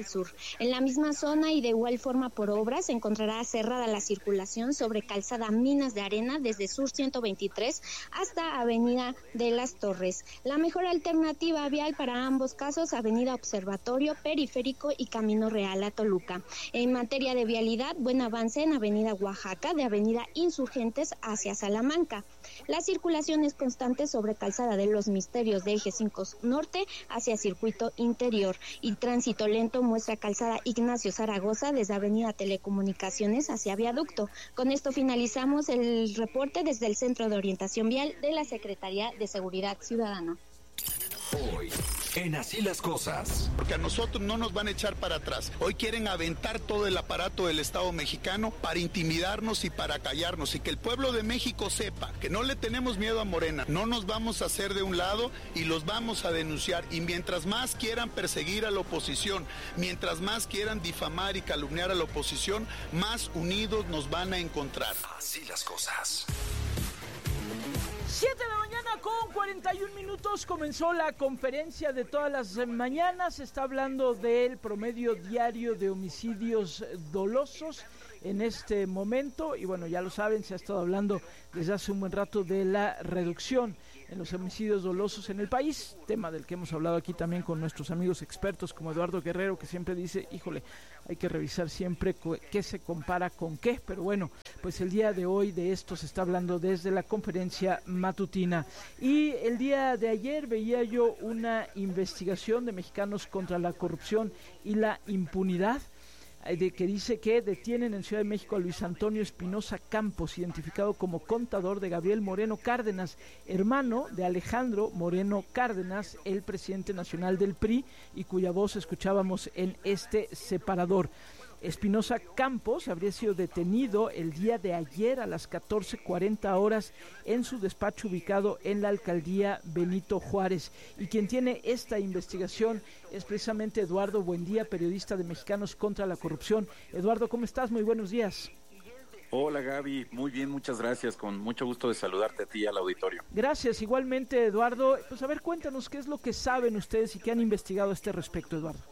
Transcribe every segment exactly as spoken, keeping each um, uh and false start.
sur. En la misma zona y de igual forma por obras se encontrará cerrada la circulación sobre calzada Minas de Arena desde Sur ciento veintitrés hasta Avenida de las Torres. La mejor alternativa vial para ambos casos, Avenida Observatorio, Periférico y Camino Real a Toluca. En materia de vialidad, buen avance en Avenida Oaxaca, de Avenida Insurgentes hacia Salamanca. La circulación es constante sobre calzada de los Misterios de Eje cinco Norte hacia Circuito Interior, y tránsito lento muestra calzada Ignacio Zaragoza desde Avenida Telecomunicaciones hacia Viaducto. Con esto finalizamos el reporte desde el Centro de Orientación Vial de la Secretaría de Seguridad Ciudadana. Hoy, en Así las Cosas. Porque a nosotros no nos van a echar para atrás. Hoy quieren aventar todo el aparato del Estado mexicano para intimidarnos y para callarnos. Y que el pueblo de México sepa que no le tenemos miedo a Morena. No nos vamos a hacer de un lado y los vamos a denunciar. Y mientras más quieran perseguir a la oposición, mientras más quieran difamar y calumniar a la oposición, más unidos nos van a encontrar. Así las cosas. siete de la mañana con cuarenta y un minutos comenzó la conferencia de todas las mañanas. Se está hablando del promedio diario de homicidios dolosos en este momento y bueno, ya lo saben, se ha estado hablando desde hace un buen rato de la reducción en los homicidios dolosos en el país, tema del que hemos hablado aquí también con nuestros amigos expertos como Eduardo Guerrero, que siempre dice, híjole, hay que revisar siempre qué se compara con qué, pero bueno, pues el día de hoy de esto se está hablando desde la conferencia matutina. Y el día de ayer veía yo una investigación de Mexicanos contra la Corrupción y la Impunidad, de que dice que detienen en Ciudad de México a Luis Antonio Espinosa Campos, identificado como contador de Gabriel Moreno Cárdenas, hermano de Alejandro Moreno Cárdenas, el presidente nacional del P R I, y cuya voz escuchábamos en este separador. Espinosa Campos habría sido detenido el día de ayer a las catorce cuarenta horas en su despacho ubicado en la alcaldía Benito Juárez, y quien tiene esta investigación es precisamente Eduardo Buendía, periodista de Mexicanos contra la Corrupción. Eduardo, ¿cómo estás? Muy buenos días. Hola Gaby, muy bien, muchas gracias, con mucho gusto de saludarte a ti y al auditorio. Gracias, igualmente Eduardo. Pues a ver, cuéntanos qué es lo que saben ustedes y qué han investigado a este respecto, Eduardo.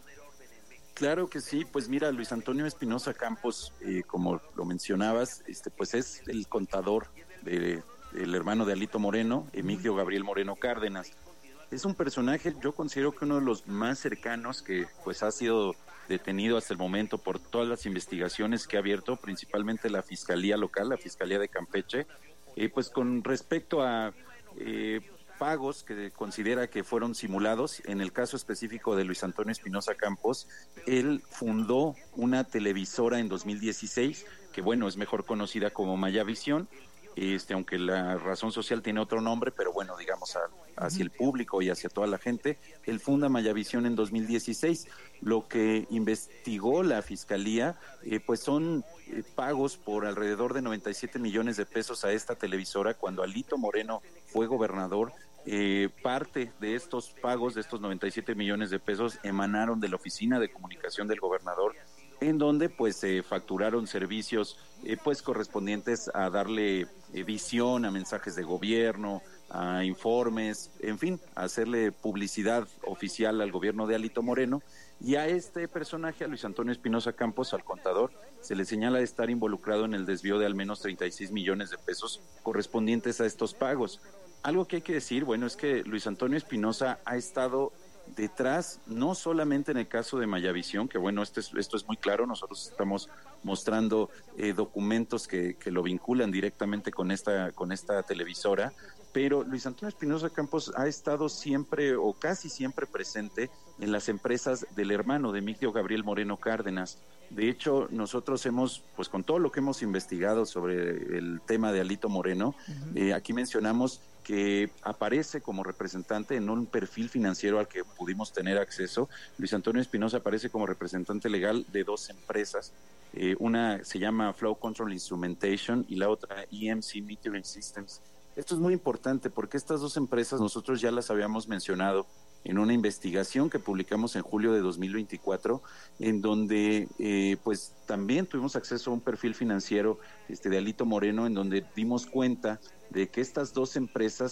Claro que sí, pues mira, Luis Antonio Espinosa Campos, eh, como lo mencionabas, este, pues es el contador de, del hermano de Alito Moreno, Emigdio Gabriel Moreno Cárdenas. Es un personaje, yo considero que uno de los más cercanos, que pues ha sido detenido hasta el momento por todas las investigaciones que ha abierto, principalmente la Fiscalía Local, la Fiscalía de Campeche, eh, pues con respecto a eh, pagos que considera que fueron simulados. En el caso específico de Luis Antonio Espinosa Campos, él fundó una televisora en dos mil dieciséis, que bueno, es mejor conocida como Mayavisión, este, aunque la razón social tiene otro nombre, pero bueno, digamos a, hacia el público y hacia toda la gente, él funda Mayavisión en dos mil dieciséis. Lo que investigó la Fiscalía, eh, pues son eh, pagos por alrededor de noventa y siete millones de pesos a esta televisora cuando Alito Moreno fue gobernador. Eh, parte de estos pagos, de estos noventa y siete millones de pesos, emanaron de la Oficina de Comunicación del Gobernador, en donde pues se eh, facturaron servicios eh, pues correspondientes a darle eh, visión a mensajes de gobierno, a informes, en fin, a hacerle publicidad oficial al gobierno de Alito Moreno. Y a este personaje, a Luis Antonio Espinosa Campos, al contador, se le señala de estar involucrado en el desvío de al menos treinta y seis millones de pesos correspondientes a estos pagos. Algo que hay que decir, bueno, es que Luis Antonio Espinosa ha estado detrás, no solamente en el caso de Mayavisión, que bueno, este es, esto es muy claro, nosotros estamos mostrando eh, documentos que, que lo vinculan directamente con esta, con esta televisora, pero Luis Antonio Espinosa Campos ha estado siempre o casi siempre presente en las empresas del hermano de Emigdio Gabriel Moreno Cárdenas. De hecho, nosotros hemos, pues con todo lo que hemos investigado sobre el tema de Alito Moreno, uh-huh. eh, aquí mencionamos que aparece como representante en un perfil financiero al que pudimos tener acceso. Luis Antonio Espinosa aparece como representante legal de dos empresas. Eh, una se llama Flow Control Instrumentation y la otra E M C Metering Systems. Esto es muy importante porque estas dos empresas nosotros ya las habíamos mencionado en una investigación que publicamos en julio de dos mil veinticuatro, en donde eh, pues también tuvimos acceso a un perfil financiero este, de Alito Moreno, en donde dimos cuenta de que estas dos empresas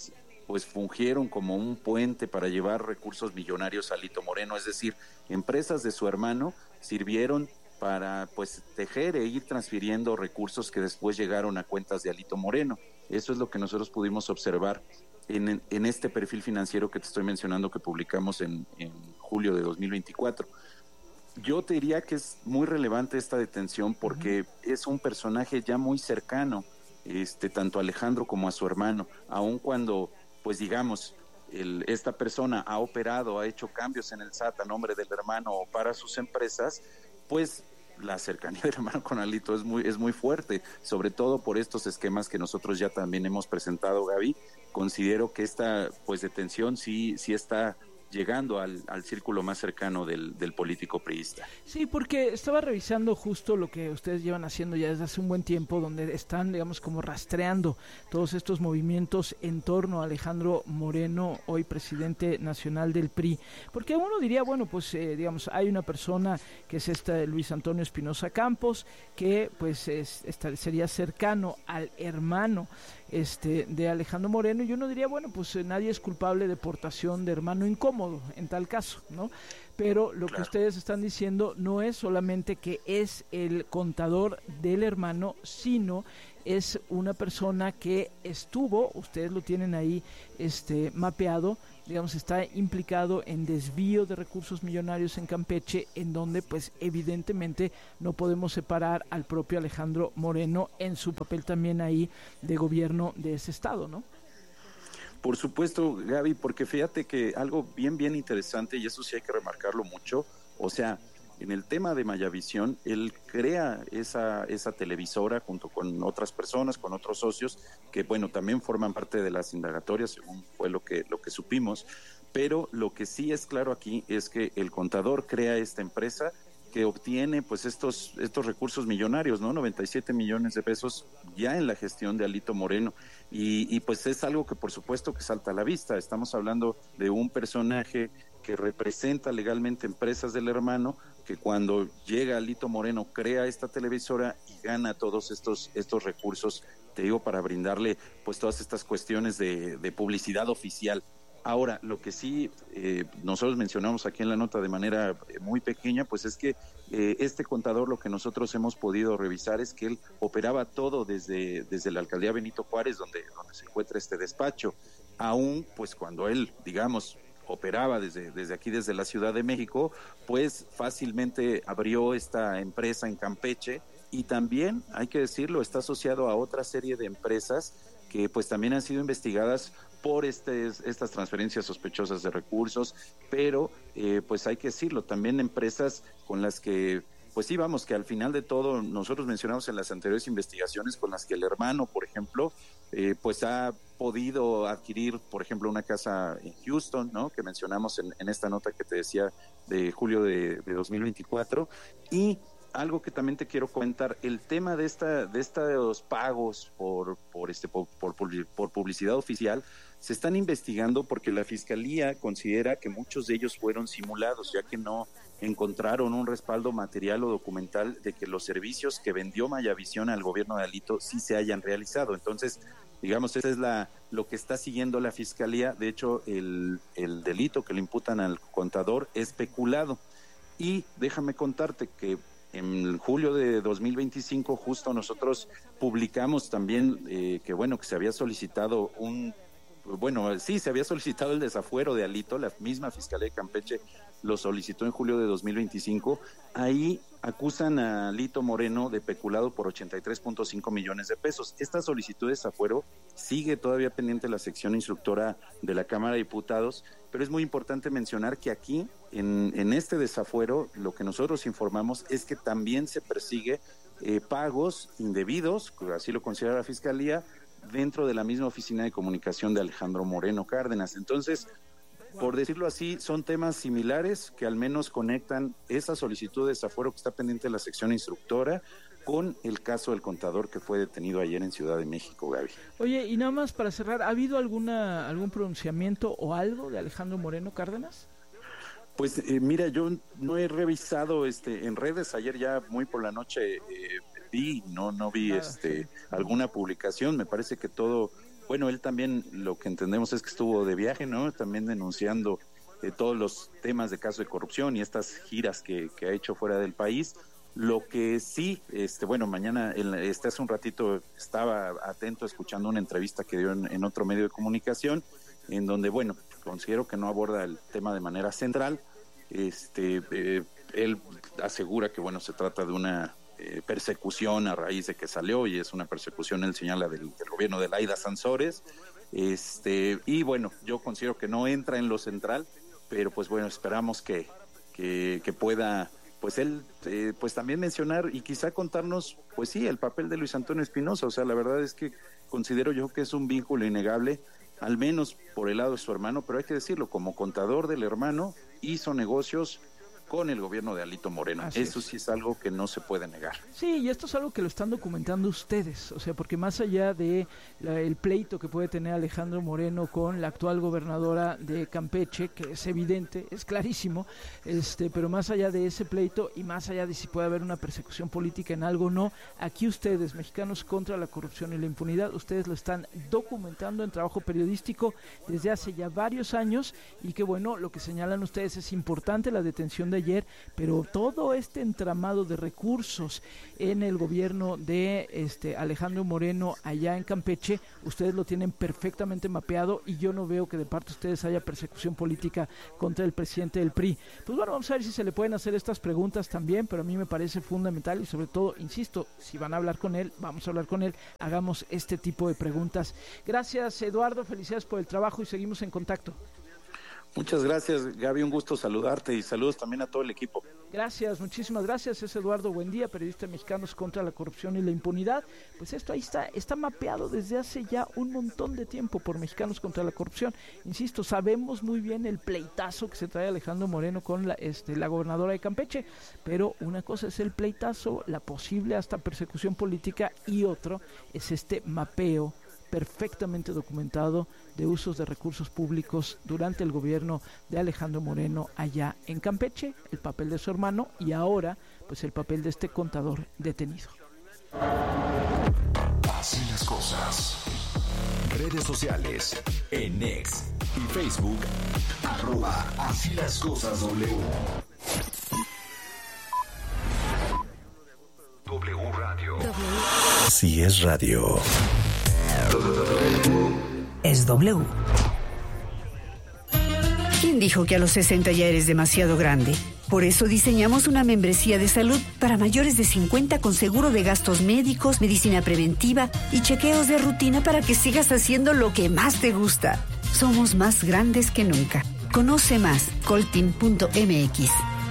pues fungieron como un puente para llevar recursos millonarios a Alito Moreno, es decir, empresas de su hermano sirvieron para pues tejer e ir transfiriendo recursos que después llegaron a cuentas de Alito Moreno. Eso es lo que nosotros pudimos observar en, en este perfil financiero que te estoy mencionando que publicamos en, en julio de dos mil veinticuatro. Yo te diría que es muy relevante esta detención porque uh-huh. es un personaje ya muy cercano, este, tanto a Alejandro como a su hermano, aun cuando, pues digamos, el, esta persona ha operado, ha hecho cambios en el S A T a nombre del hermano o para sus empresas, pues la cercanía del hermano con Alito es muy, es muy fuerte, sobre todo por estos esquemas que nosotros ya también hemos presentado, Gaby. Considero que esta pues detención sí, sí está llegando al, al círculo más cercano del, del político priista. Sí, porque estaba revisando justo lo que ustedes llevan haciendo ya desde hace un buen tiempo, donde están, digamos, como rastreando todos estos movimientos en torno a Alejandro Moreno, hoy presidente nacional del P R I. Porque uno diría, bueno, pues, eh, digamos, hay una persona que es esta Luis Antonio Espinosa Campos, que pues es, esta, sería cercano al hermano este de Alejandro Moreno, y uno diría, bueno, pues eh, nadie es culpable de portación de hermano incómodo en tal caso, ¿no? Pero lo claro. que ustedes están diciendo no es solamente que es el contador del hermano, sino es una persona que estuvo, ustedes lo tienen ahí este mapeado, digamos, está implicado en desvío de recursos millonarios en Campeche, en donde pues evidentemente no podemos separar al propio Alejandro Moreno en su papel también ahí de gobierno de ese estado, ¿no? Por supuesto, Gaby, porque fíjate que algo bien, bien interesante, y eso sí hay que remarcarlo mucho, o sea, en el tema de Mayavisión, él crea esa, esa televisora junto con otras personas, con otros socios, que bueno, también forman parte de las indagatorias, según fue lo que, lo que supimos, pero lo que sí es claro aquí es que el contador crea esta empresa que obtiene pues estos, estos recursos millonarios, ¿no? noventa y siete millones de pesos ya en la gestión de Alito Moreno, y, y pues es algo que por supuesto que salta a la vista. Estamos hablando de un personaje que representa legalmente empresas del hermano, que cuando llega Alito Moreno crea esta televisora y gana todos estos, estos recursos, te digo, para brindarle pues todas estas cuestiones de, de publicidad oficial. Ahora, lo que sí eh, nosotros mencionamos aquí en la nota de manera muy pequeña, pues es que eh, este contador, lo que nosotros hemos podido revisar es que él operaba todo desde, desde la alcaldía Benito Juárez, donde, donde se encuentra este despacho, aún pues cuando él, digamos, operaba desde, desde aquí, desde la Ciudad de México, pues fácilmente abrió esta empresa en Campeche, y también, hay que decirlo, está asociado a otra serie de empresas que pues también han sido investigadas por este, estas transferencias sospechosas de recursos, pero eh, pues hay que decirlo, también empresas con las que, pues sí, vamos, que al final de todo, nosotros mencionamos en las anteriores investigaciones con las que el hermano, por ejemplo, eh, pues ha podido adquirir, por ejemplo, una casa en Houston, ¿no? Que mencionamos en, en esta nota que te decía de julio de, de dos mil veinticuatro, y algo que también te quiero comentar, el tema de esta de estos pagos por por este por, por, por publicidad oficial se están investigando porque la Fiscalía considera que muchos de ellos fueron simulados, ya que no encontraron un respaldo material o documental de que los servicios que vendió Mayavisión al gobierno de Alito sí se hayan realizado. Entonces, digamos, esa es la lo que está siguiendo la Fiscalía. De hecho, el, el delito que le imputan al contador es peculado. Y déjame contarte que en julio de dos mil veinticinco justo nosotros publicamos también eh, que bueno, que se había solicitado un, bueno, sí, se había solicitado el desafuero de Alito, la misma Fiscalía de Campeche lo solicitó en julio de dos mil veinticinco, ahí acusan a Alito Moreno de peculado por ochenta y tres punto cinco millones de pesos. Esta solicitud de desafuero sigue todavía pendiente la sección instructora de la Cámara de Diputados, pero es muy importante mencionar que aquí, en, en este desafuero, lo que nosotros informamos es que también se persigue eh, pagos indebidos, así lo considera la Fiscalía, dentro de la misma oficina de comunicación de Alejandro Moreno Cárdenas. Entonces, por decirlo así, son temas similares que al menos conectan esa solicitud de desafuero que está pendiente de la sección instructora con el caso del contador que fue detenido ayer en Ciudad de México, Gaby. Oye, y nada más para cerrar, ¿ha habido alguna algún pronunciamiento o algo de Alejandro Moreno Cárdenas? Pues eh, mira, yo no he revisado este en redes, ayer ya muy por la noche eh, vi, no no vi Nada, este sí. alguna publicación, me parece que todo bueno, él también lo que entendemos es que estuvo de viaje, ¿no? También denunciando eh, todos los temas de caso de corrupción y estas giras que, que ha hecho fuera del país. Lo que sí, este, bueno, mañana, en, este hace un ratito estaba atento escuchando una entrevista que dio en, en otro medio de comunicación, en donde, bueno, considero que no aborda el tema de manera central. Este, eh, él asegura que, bueno, se trata de una eh, persecución a raíz de que salió, y es una persecución, él señala, del, del gobierno de Laida Sansores. Este, y bueno, yo considero que no entra en lo central, pero pues bueno, esperamos que, que, que pueda, pues él, eh, pues también mencionar y quizá contarnos, pues sí, el papel de Luis Antonio Espinosa. O sea, la verdad es que considero yo que es un vínculo innegable, al menos por el lado de su hermano, pero hay que decirlo, como contador del hermano, hizo negocios con el gobierno de Alito Moreno. Así Eso es. Sí es algo que no se puede negar. Sí, y esto es algo que lo están documentando ustedes, o sea, porque más allá de la, el pleito que puede tener Alejandro Moreno con la actual gobernadora de Campeche, que es evidente, es clarísimo, este, pero más allá de ese pleito y más allá de si puede haber una persecución política en algo o no, aquí ustedes, Mexicanos contra la Corrupción y la Impunidad, ustedes lo están documentando en trabajo periodístico desde hace ya varios años, y que bueno, lo que señalan ustedes es importante, la detención de ayer, pero todo este entramado de recursos en el gobierno de este Alejandro Moreno allá en Campeche, ustedes lo tienen perfectamente mapeado, y yo no veo que de parte de ustedes haya persecución política contra el presidente del P R I. Pues bueno, vamos a ver si se le pueden hacer estas preguntas también, pero a mí me parece fundamental, y sobre todo, insisto, si van a hablar con él, vamos a hablar con él, hagamos este tipo de preguntas. Gracias, Eduardo, felicidades por el trabajo y seguimos en contacto. Muchas gracias, Gaby, un gusto saludarte, y saludos también a todo el equipo. Gracias, muchísimas gracias. Es Eduardo Buendía, periodista de Mexicanos contra la Corrupción y la Impunidad. Pues esto ahí está, está mapeado desde hace ya un montón de tiempo por Mexicanos contra la Corrupción. Insisto, sabemos muy bien el pleitazo que se trae Alejandro Moreno con la, este, la gobernadora de Campeche, pero una cosa es el pleitazo, la posible hasta persecución política, y otro es este mapeo perfectamente documentado de usos de recursos públicos durante el gobierno de Alejandro Moreno allá en Campeche, el papel de su hermano y ahora pues el papel de este contador detenido. Así las cosas. Redes sociales en X y Facebook, arroba Así las cosas W. W Radio. Así es radio. Es W. ¿Quién dijo que a los sesenta ya eres demasiado grande? Por eso diseñamos una membresía de salud para mayores de cincuenta con seguro de gastos médicos, medicina preventiva y chequeos de rutina para que sigas haciendo lo que más te gusta. Somos más grandes que nunca. Conoce más, coltin punto m x.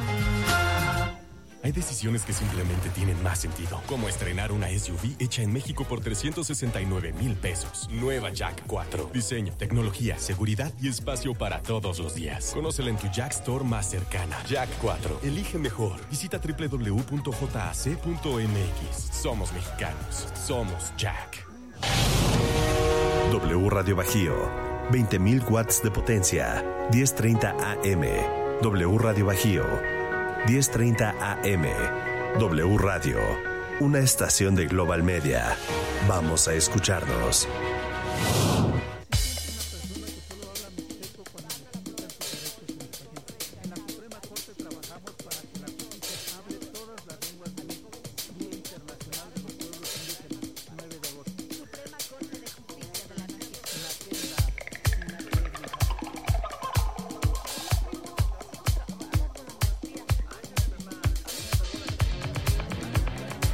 Hay decisiones que simplemente tienen más sentido, como estrenar una S U V hecha en México por trescientos sesenta y nueve mil pesos. Nueva Jack cuatro. Diseño, tecnología, seguridad y espacio para todos los días. Conócela en tu Jack Store más cercana. Jack cuatro. Elige mejor. Visita doble u doble u doble u punto j a c punto m x. Somos mexicanos. Somos Jack. W Radio Bajío. veinte mil watts de potencia. diez treinta A M. W Radio Bajío. diez treinta A M. W Radio, una estación de Global Media. Vamos a escucharnos.